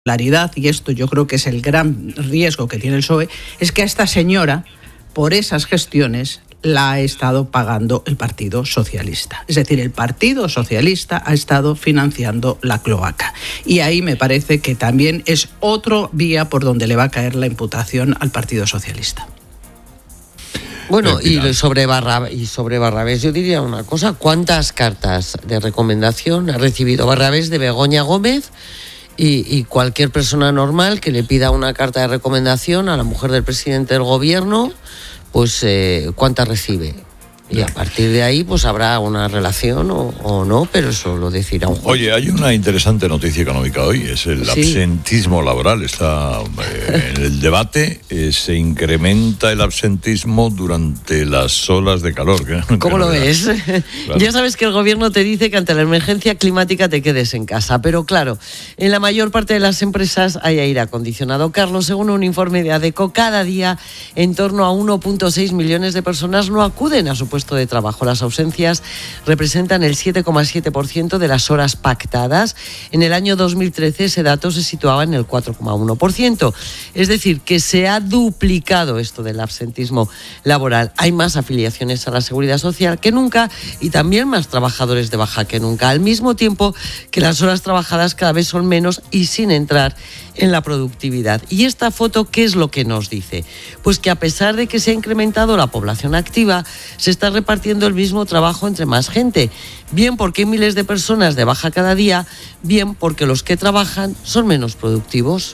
Claridad, y esto yo creo que es el gran riesgo que tiene el PSOE, es que a esta señora, por esas gestiones, la ha estado pagando el Partido Socialista. Es decir, el Partido Socialista ha estado financiando la cloaca. Y ahí me parece que también es otra vía por donde le va a caer la imputación al Partido Socialista. Bueno, y sobre Barrabés yo diría una cosa: ¿cuántas cartas de recomendación ha recibido Barrabés de Begoña Gómez? Y cualquier persona normal que le pida una carta de recomendación a la mujer del presidente del gobierno, pues ¿cuántas recibe? Y a partir de ahí pues habrá una relación o no, pero eso lo decidirá un juez. Oye, hay una interesante noticia económica hoy, es el absentismo laboral. Está en el debate, se incrementa el absentismo durante las olas de calor. ¿Cómo lo ves? Claro. Ya sabes que el gobierno te dice que ante la emergencia climática te quedes en casa, pero claro, en la mayor parte de las empresas hay aire acondicionado. Carlos, según un informe de ADECO, cada día en torno a 1,6 millones de personas no acuden a su puesto de trabajo. Las ausencias representan el 7,7% de las horas pactadas. En el año 2013 ese dato se situaba en el 4,1%. Es decir, que se ha duplicado esto del absentismo laboral. Hay más afiliaciones a la Seguridad Social que nunca y también más trabajadores de baja que nunca, al mismo tiempo que las horas trabajadas cada vez son menos y sin entrar en la productividad. ¿Y esta foto qué es lo que nos dice? Pues que a pesar de que se ha incrementado la población activa, se está repartiendo el mismo trabajo entre más gente. Bien porque hay miles de personas de baja cada día, bien porque los que trabajan son menos productivos.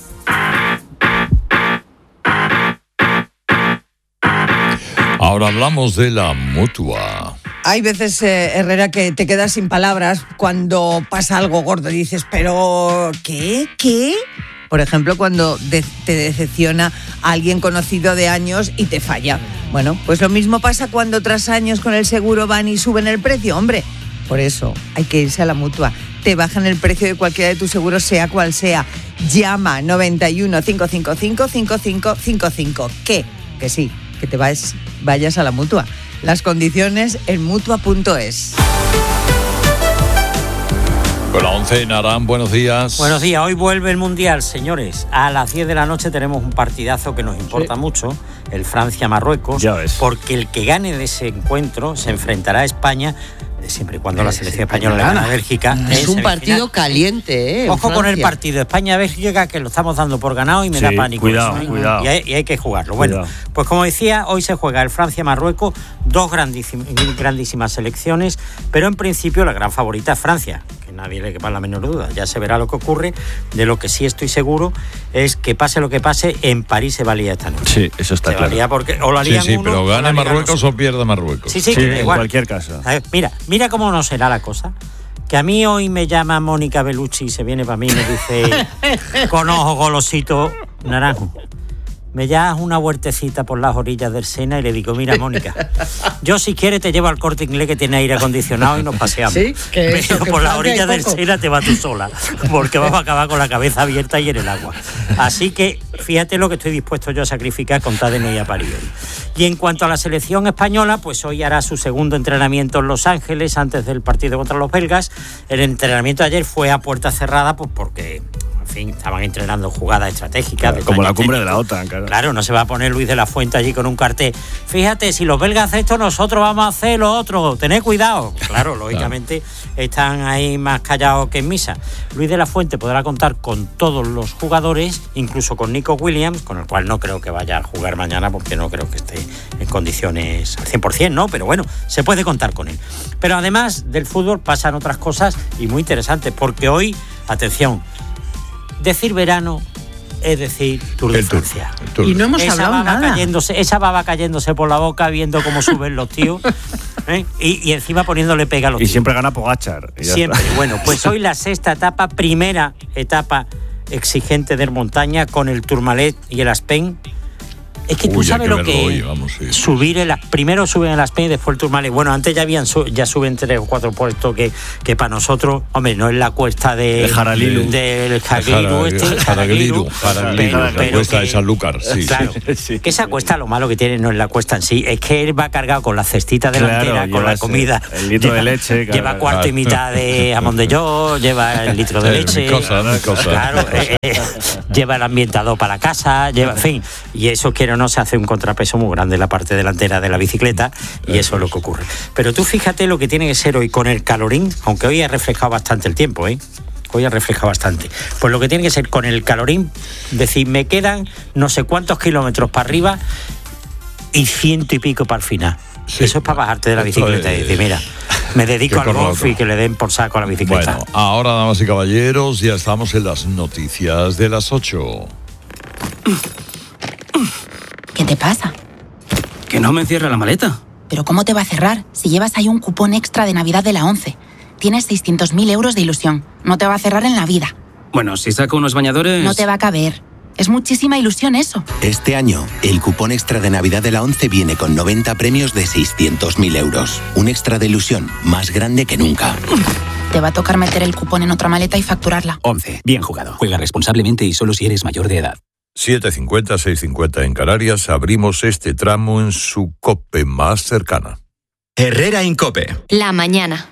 Ahora hablamos de la Mutua. Hay veces, Herrera, que te quedas sin palabras cuando pasa algo gordo y dices, pero ¿qué? Por ejemplo, cuando te decepciona a alguien conocido de años y te falla. Bueno, pues lo mismo pasa cuando tras años con el seguro van y suben el precio, hombre. Por eso hay que irse a la Mutua. Te bajan el precio de cualquiera de tus seguros, sea cual sea. Llama 91 555 5555. Que sí, que te vayas a la Mutua. Las condiciones en Mutua.es. Con la 11 en Arán, buenos días. Buenos días, hoy vuelve el Mundial, señores. A las 10 de la noche tenemos un partidazo que nos importa mucho, el Francia-Marruecos, porque el que gane de ese encuentro se enfrentará a España, siempre y cuando la selección española le gane a Bélgica. Es un partido caliente, Ojo con el partido España-Bélgica, que lo estamos dando por ganado y me da pánico. Cuidado. Y hay que jugarlo. Cuidado. Bueno, pues como decía, hoy se juega el Francia-Marruecos, dos grandísimas selecciones, pero en principio la gran favorita es Francia, que nadie le quepa la menor duda. Ya se verá lo que ocurre. De lo que sí estoy seguro es que pase lo que pase, en París se valía esta noche. Sí, eso está claro. Porque o lo harían uno, pero gane Marruecos o pierda Marruecos. Sí, en igual. Cualquier caso. Mira cómo no será la cosa. Que a mí hoy me llama Mónica Bellucci y se viene para mí y me dice con ojo golosito naranjo, me llevas una huertecita por las orillas del Sena, y le digo, mira, Mónica, yo si quieres te llevo al Corte Inglés que tiene aire acondicionado y nos paseamos. Sí, pero por las orillas del Sena te vas tú sola, porque vamos a acabar con la cabeza abierta y en el agua. Así que fíjate lo que estoy dispuesto yo a sacrificar con tal de no ir a París hoy. Y en cuanto a la selección española, pues hoy hará su segundo entrenamiento en Los Ángeles antes del partido contra los belgas. El entrenamiento de ayer fue a puerta cerrada, pues porque estaban entrenando jugadas estratégicas. Claro, como la cumbre de la OTAN, Claro, no se va a poner Luis de la Fuente allí con un cartel. Fíjate, si los belgas hacen esto, nosotros vamos a hacer lo otro. Tened cuidado. Claro, lógicamente están ahí más callados que en misa. Luis de la Fuente podrá contar con todos los jugadores, incluso con Nico Williams, con el cual no creo que vaya a jugar mañana porque no creo que esté en condiciones al 100%, ¿no? Pero bueno, se puede contar con él. Pero además del fútbol pasan otras cosas y muy interesantes, porque hoy, atención, decir verano es decir Tour de Francia. Y no hemos hablado nada. Esa baba cayéndose por la boca viendo cómo suben los tíos, y encima poniéndole pega a los tíos. Y siempre gana Pogačar. Siempre. Bueno, pues hoy la sexta etapa, primera etapa exigente de montaña con el Tourmalet y el Aspen. Es que tú sabes lo que hoy, vamos, sí. Subir primero suben en las Peñas y después el Tourmalet. Bueno, antes ya suben 3 o 4 puestos que para nosotros, hombre, no es la cuesta del Jaraliru, la cuesta de Sanlúcar, sí. Claro, sí. que esa cuesta lo malo que tiene no es la cuesta en sí, es que él va cargado con la cestita delantera, con la comida. El litro de leche. Lleva cuarto y mitad de jamón de york, lleva el litro de leche. Claro, lleva el ambientador para casa, en fin, y eso no se hace un contrapeso muy grande en la parte delantera de la bicicleta y eso es lo que ocurre. Pero tú fíjate lo que tiene que ser hoy con el calorín, aunque hoy ha reflejado bastante el tiempo, hoy ha reflejado bastante. Pues lo que tiene que ser con el calorín, decir, me quedan no sé cuántos kilómetros para arriba y 100 y pico para el final. Sí. Eso es para bajarte de la bicicleta y decir, mira, me dedico al golf y que le den por saco a la bicicleta. Bueno, ahora, damas y caballeros, ya estamos en las noticias de las 8. ¿Qué te pasa? Que no me cierra la maleta. ¿Pero cómo te va a cerrar si llevas ahí un cupón extra de Navidad de la 11? Tienes 600.000 euros de ilusión. No te va a cerrar en la vida. Bueno, si saco unos bañadores... No te va a caber. Es muchísima ilusión eso. Este año, el cupón extra de Navidad de la 11 viene con 90 premios de 600.000 euros. Un extra de ilusión más grande que nunca. Te va a tocar meter el cupón en otra maleta y facturarla. 11. Bien jugado. Juega responsablemente y solo si eres mayor de edad. 7:50, 6:50 en Canarias. Abrimos este tramo en su COPE más cercana. Herrera Incope. La mañana.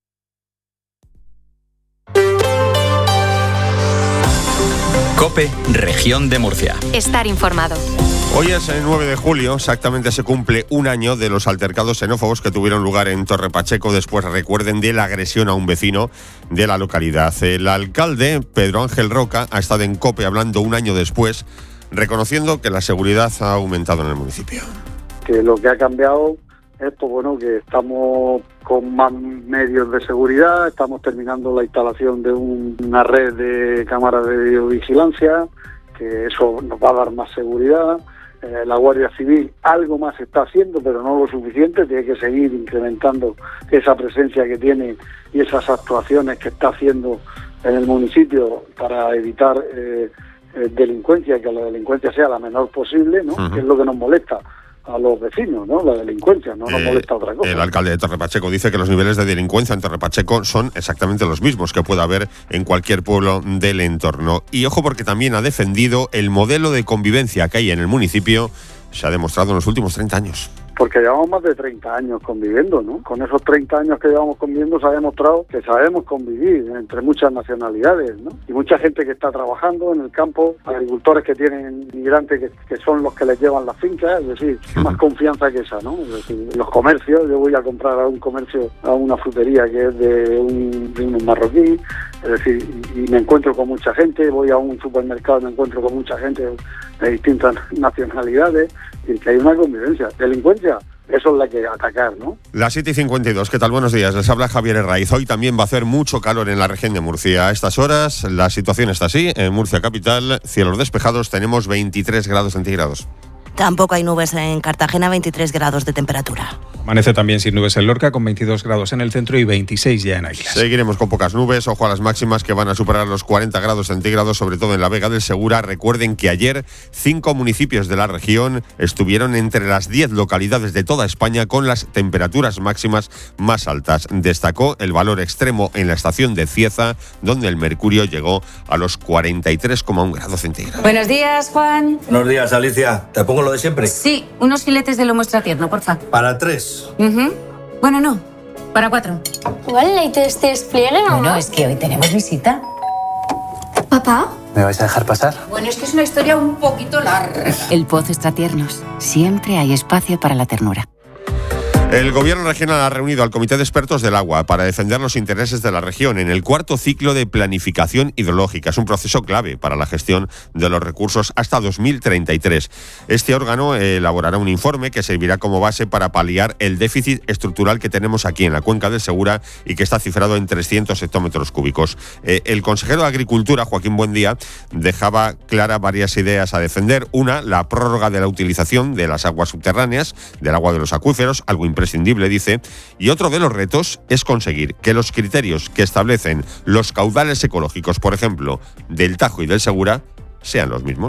COPE, Región de Murcia. Estar informado. Hoy es el 9 de julio, exactamente se cumple un año de los altercados xenófobos que tuvieron lugar en Torre Pacheco después, recuerden, de la agresión a un vecino de la localidad. El alcalde, Pedro Ángel Roca, ha estado en COPE hablando un año después, reconociendo que la seguridad ha aumentado en el municipio. Que lo que ha cambiado es que estamos con más medios de seguridad, estamos terminando la instalación de una red de cámaras de videovigilancia, que eso nos va a dar más seguridad. La Guardia Civil algo más está haciendo, pero no lo suficiente, tiene que seguir incrementando esa presencia que tiene y esas actuaciones que está haciendo en el municipio para evitar delincuencia, que la delincuencia sea la menor posible, ¿no? Que es lo que nos molesta a los vecinos, ¿no? La delincuencia, no nos molesta otra cosa. El alcalde de Torre Pacheco dice que los niveles de delincuencia en Torre Pacheco son exactamente los mismos que pueda haber en cualquier pueblo del entorno. Y ojo, porque también ha defendido el modelo de convivencia que hay en el municipio, se ha demostrado en los últimos 30 años. Porque llevamos más de 30 años conviviendo, ¿no? Con esos 30 años que llevamos conviviendo se ha demostrado que sabemos convivir entre muchas nacionalidades, ¿no? Y mucha gente que está trabajando en el campo, agricultores que tienen migrantes que son los que les llevan las fincas, es decir, más confianza que esa, ¿no? Es decir, los comercios, yo voy a comprar a un comercio, a una frutería que es de un marroquí, es decir, y me encuentro con mucha gente, voy a un supermercado y me encuentro con mucha gente de distintas nacionalidades, y que hay una convivencia. Delincuencia, eso es la que atacar, ¿no? Las 7:52, ¿qué tal? Buenos días, les habla Javier Herraiz. Hoy también va a hacer mucho calor en la región de Murcia. A estas horas la situación está así, en Murcia capital, cielos despejados, tenemos 23 grados centígrados. Tampoco hay nubes en Cartagena, 23 grados de temperatura. Amanece también sin nubes en Lorca, con 22 grados en el centro y 26 ya en Águilas. Seguiremos con pocas nubes, ojo a las máximas que van a superar los 40 grados centígrados, sobre todo en la Vega del Segura. Recuerden que ayer 5 municipios de la región estuvieron entre las 10 localidades de toda España con las temperaturas máximas más altas. Destacó el valor extremo en la estación de Cieza, donde el mercurio llegó a los 43,1 grados centígrados. Buenos días, Juan. Buenos días, Alicia. ¿Te pongo lo de siempre? Sí, unos filetes de lomo extra tierno, porfa. Para 3. Bueno, no, para 4. ¿Cuál leite este despliegue, mamá? No, es que hoy tenemos visita. ¿Papá? ¿Me vais a dejar pasar? Bueno, es que es una historia un poquito larga. El Pozo Extra Tiernos. Siempre hay espacio para la ternura. El Gobierno regional ha reunido al Comité de Expertos del Agua para defender los intereses de la región en el cuarto ciclo de planificación hidrológica. Es un proceso clave para la gestión de los recursos hasta 2033. Este órgano elaborará un informe que servirá como base para paliar el déficit estructural que tenemos aquí en la cuenca del Segura y que está cifrado en 300 hectómetros cúbicos. El consejero de Agricultura, Joaquín Buendía, dejaba clara varias ideas a defender. Una, la prórroga de la utilización de las aguas subterráneas, del agua de los acuíferos, algo imprescindible, dice, y otro de los retos es conseguir que los criterios que establecen los caudales ecológicos, por ejemplo, del Tajo y del Segura, sean los mismos.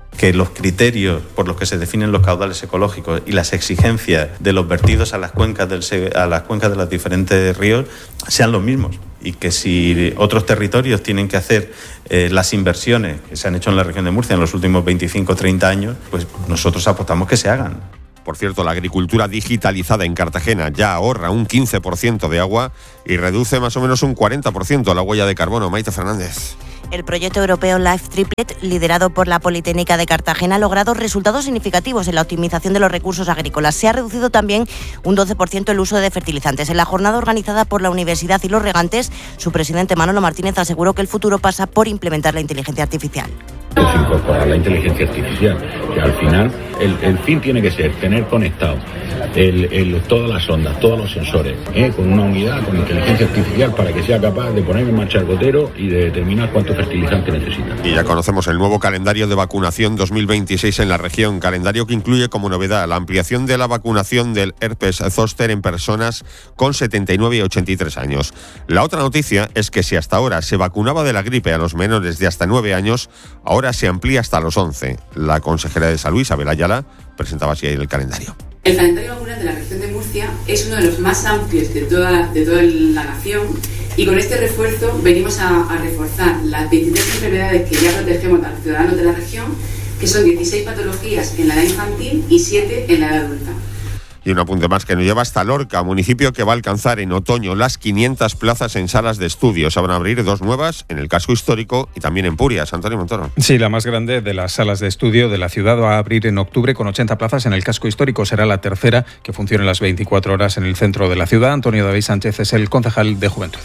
que los criterios por los que se definen los caudales ecológicos y las exigencias de los vertidos a las cuencas de los diferentes ríos sean los mismos, y que si otros territorios tienen que hacer las inversiones que se han hecho en la región de Murcia en los últimos 25 o 30 años, pues nosotros apostamos que se hagan. Por cierto, la agricultura digitalizada en Cartagena ya ahorra un 15% de agua y reduce más o menos un 40% la huella de carbono. Maite Fernández. El proyecto europeo Life Triplet, liderado por la Politécnica de Cartagena, ha logrado resultados significativos en la optimización de los recursos agrícolas. Se ha reducido también un 12% el uso de fertilizantes. En la jornada organizada por la Universidad y los Regantes, su presidente Manolo Martínez aseguró que el futuro pasa por implementar la inteligencia artificial. Es incorporar la inteligencia artificial, que al final el fin tiene que ser tener conectado todas las ondas, todos los sensores, con una unidad, con inteligencia artificial, para que sea capaz de poner en marcha el gotero y de determinar cuánto fertilizante necesita. Y ya conocemos el nuevo calendario de vacunación 2026 en la región, calendario que incluye como novedad la ampliación de la vacunación del herpes zóster en personas con 79 y 83 años. La otra noticia es que si hasta ahora se vacunaba de la gripe a los menores de hasta 9 años, ahora se amplía hasta los 11. La consejera de Salud, Isabel Ayala, presentaba así el calendario. El calendario vacunal de la región de Murcia es uno de los más amplios de toda la nación, y con este refuerzo venimos a reforzar las 23 enfermedades que ya protegemos a los ciudadanos de la región, que son 16 patologías en la edad infantil y 7 en la edad adulta. Y un apunte más que nos lleva hasta Lorca, municipio que va a alcanzar en otoño las 500 plazas en salas de estudio. Se van a abrir 2 nuevas en el casco histórico y también en Purias. Antonio Montoro. Sí, la más grande de las salas de estudio de la ciudad va a abrir en octubre con 80 plazas en el casco histórico. Será la tercera que funcione las 24 horas en el centro de la ciudad. Antonio David Sánchez es el concejal de Juventud.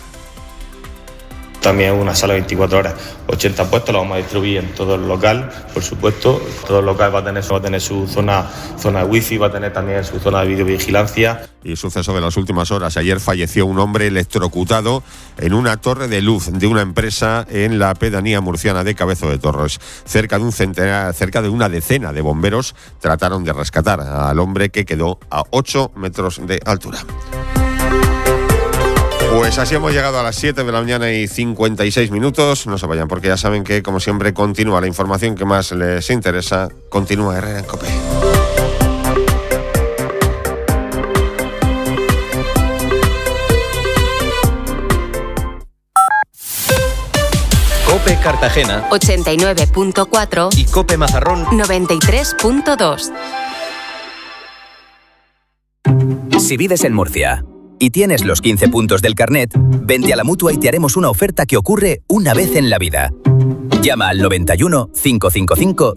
También una sala 24 horas, 80 puestos, lo vamos a distribuir en todo el local, por supuesto. Todo el local va a tener su zona wifi, va a tener también su zona de videovigilancia. Y suceso de las últimas horas. Ayer falleció un hombre electrocutado en una torre de luz de una empresa en la pedanía murciana de Cabezo de Torres. Cerca de una decena de bomberos trataron de rescatar al hombre, que quedó a 8 metros de altura. Pues así hemos llegado a las 7 de la mañana y 56 minutos. No se vayan, porque ya saben que, como siempre, continúa la información que más les interesa. Continúa Herrera en COPE. COPE Cartagena 89.4 y COPE Mazarrón 93.2. Si vives en Murcia y tienes los 15 puntos del carnet, vente a la Mutua y te haremos una oferta que ocurre una vez en la vida. Llama al 91 555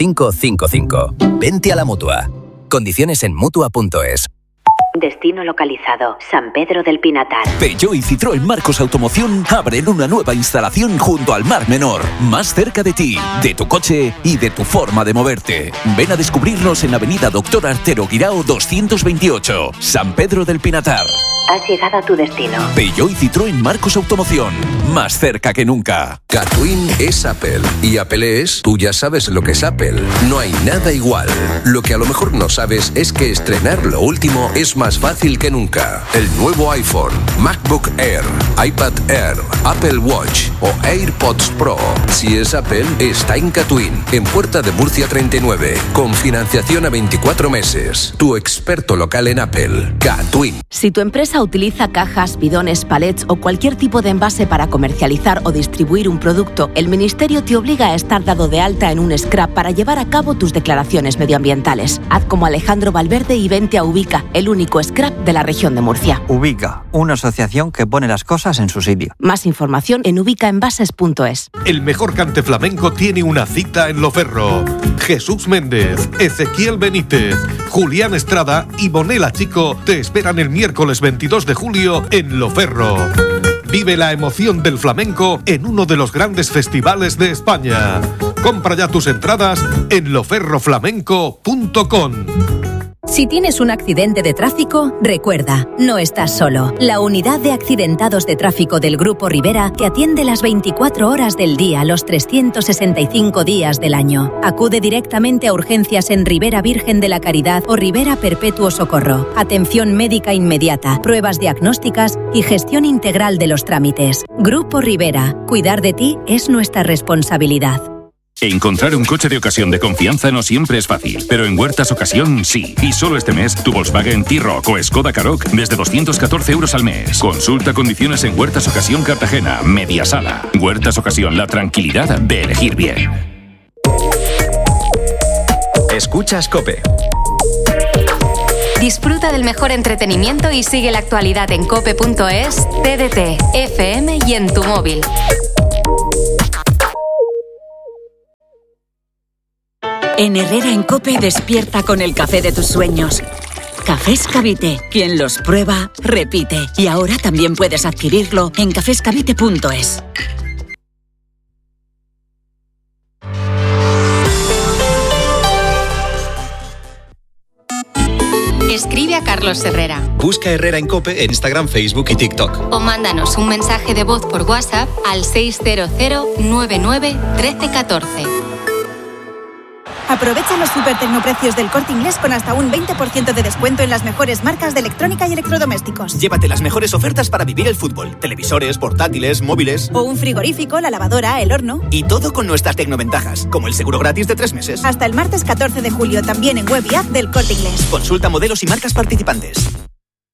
5555. Vente a la Mutua. Condiciones en Mutua.es. Destino localizado, San Pedro del Pinatar. Peugeot y Citroën Marcos Automoción abren una nueva instalación junto al Mar Menor, más cerca de ti, de tu coche y de tu forma de moverte. Ven a descubrirnos en Avenida Doctor Artero Guirao 228, San Pedro del Pinatar. Has llegado a tu destino. Peugeot y Citroën Marcos Automoción, más cerca que nunca. Catwin es Apple y Apple es, tú ya sabes lo que es Apple. No hay nada igual. Lo que a lo mejor no sabes es que estrenar lo último es más fácil que nunca. El nuevo iPhone, MacBook Air, iPad Air, Apple Watch o AirPods Pro. Si es Apple, está en Catwin, en Puerta de Murcia 39, con financiación a 24 meses. Tu experto local en Apple, Catwin. Si tu empresa utiliza cajas, bidones, palets o cualquier tipo de envase para comercializar o distribuir un producto, el Ministerio te obliga a estar dado de alta en un SCRAP para llevar a cabo tus declaraciones medioambientales. Haz como Alejandro Valverde y vente a Ubica, el único SCRAP de la región de Murcia. Ubica, una asociación que pone las cosas en su sitio. Más información en ubicaenvases.es. El mejor cante flamenco tiene una cita en Loferro. Jesús Méndez, Ezequiel Benítez, Julián Estrada y Bonela Chico te esperan el miércoles 22 de julio en Loferro. Vive la emoción del flamenco en uno de los grandes festivales de España. Compra ya tus entradas en loferroflamenco.com. Si tienes un accidente de tráfico, recuerda, no estás solo. La unidad de accidentados de tráfico del Grupo Rivera te atiende las 24 horas del día, los 365 días del año. Acude directamente a urgencias en Rivera Virgen de la Caridad o Rivera Perpetuo Socorro. Atención médica inmediata, pruebas diagnósticas y gestión integral de los trámites. Grupo Rivera, cuidar de ti es nuestra responsabilidad. Encontrar un coche de ocasión de confianza no siempre es fácil, pero en Huertas Ocasión sí. Y solo este mes, tu Volkswagen T-Roc o Skoda Karoq desde 214 euros al mes. Consulta condiciones en Huertas Ocasión Cartagena, Mediasala. Huertas Ocasión, la tranquilidad de elegir bien. Escuchas COPE. Disfruta del mejor entretenimiento y sigue la actualidad en cope.es, TDT, FM y en tu móvil. En Herrera en COPE despierta con el café de tus sueños. Cafés Cavite. Quien los prueba, repite. Y ahora también puedes adquirirlo en cafescavite.es. Escribe a Carlos Herrera. Busca Herrera en COPE en Instagram, Facebook y TikTok. O mándanos un mensaje de voz por WhatsApp al 600 99 1314. Aprovecha los super tecnoprecios del Corte Inglés con hasta un 20% de descuento en las mejores marcas de electrónica y electrodomésticos. Llévate las mejores ofertas para vivir el fútbol. Televisores, portátiles, móviles. O un frigorífico, la lavadora, el horno. Y todo con nuestras tecnoventajas, como el seguro gratis de 3 meses. Hasta el martes 14 de julio, también en web y app del Corte Inglés. Consulta modelos y marcas participantes.